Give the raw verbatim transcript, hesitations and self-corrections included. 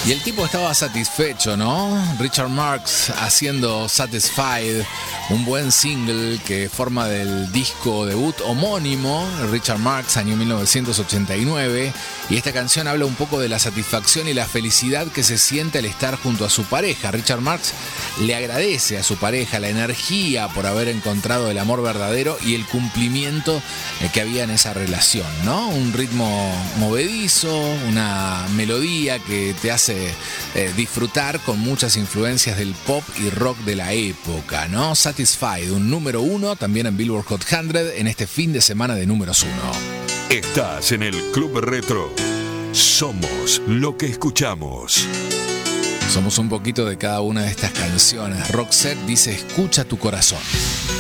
Y el tipo estaba satisfecho, ¿no? Richard Marx haciendo Satisfied, un buen single que forma del disco debut homónimo, Richard Marx, año mil novecientos ochenta y nueve. Y esta canción habla un poco de la satisfacción y la felicidad que se siente al estar junto a su pareja. Richard Marx le agradece a su pareja la energía por haber encontrado el amor verdadero y el cumplimiento que había en esa relación, ¿no? Un ritmo movedizo, una melodía que te hace eh, disfrutar con muchas influencias del pop y rock de la época, ¿no? Satisfied, un número uno también en Billboard Hot cien en este fin de semana de números uno. Estás en el Club Retro. Somos lo que escuchamos. Somos un poquito de cada una de estas canciones. Roxette dice: escucha tu corazón.